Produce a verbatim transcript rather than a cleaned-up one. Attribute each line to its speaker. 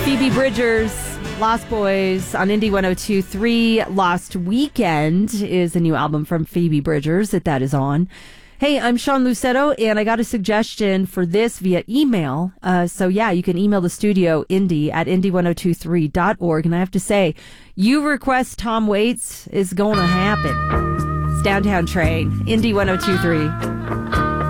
Speaker 1: Phoebe Bridgers, Lost Boys on Indie one oh two point three. Lost Weekend is a new album from Phoebe Bridgers that that is on. Hey, I'm Sean Lucetto, and I got a suggestion for this via email. Uh, so, yeah, you can email the studio, indie at indie one oh two three dot org. And I have to say, you request Tom Waits is going to happen. It's Downtown Train, Indie one oh two point three.